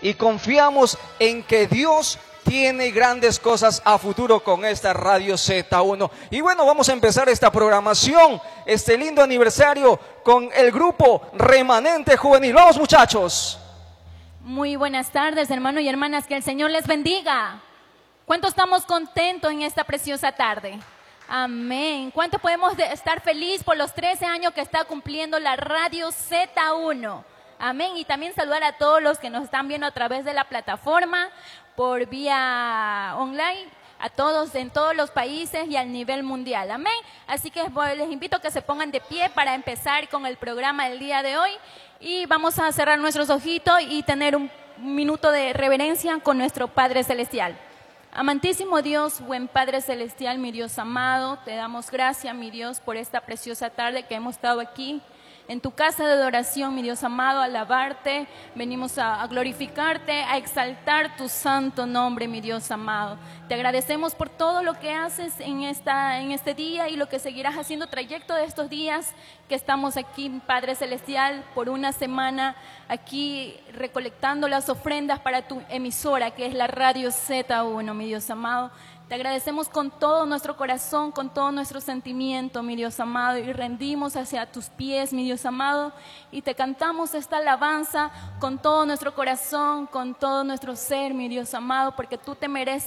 y confiamos en que Dios tiene grandes cosas a futuro con esta Radio Z1. Y bueno, vamos a empezar esta programación, este lindo aniversario con el grupo Remanente Juvenil. ¡Vamos, muchachos! Muy buenas tardes, hermanos y hermanas, que el Señor les bendiga. ¿Cuánto estamos contentos en esta preciosa tarde? Amén. ¿Cuánto podemos estar felices por los 13 años que está cumpliendo la Radio Z1? Amén. Y también saludar a todos los que nos están viendo a través de la plataforma, por vía online, a todos en todos los países y a nivel mundial. Amén. Así que les invito a que se pongan de pie para empezar con el programa del día de hoy. Y vamos a cerrar nuestros ojitos y tener un minuto de reverencia con nuestro Padre Celestial. Amantísimo Dios, buen Padre Celestial, mi Dios amado, te damos gracias, mi Dios, por esta preciosa tarde que hemos estado aquí en tu casa de adoración, mi Dios amado, a alabarte. Venimos a glorificarte, a exaltar tu santo nombre, mi Dios amado. Te agradecemos por todo lo que haces en este día y lo que seguirás haciendo trayecto de estos días que estamos aquí, Padre Celestial, por una semana aquí recolectando las ofrendas para tu emisora, que es la Radio Z1, mi Dios amado. Te agradecemos con todo nuestro corazón, con todo nuestro sentimiento, mi Dios amado, y rendimos hacia tus pies, mi Dios amado, y te cantamos esta alabanza con todo nuestro corazón, con todo nuestro ser, mi Dios amado, porque tú te mereces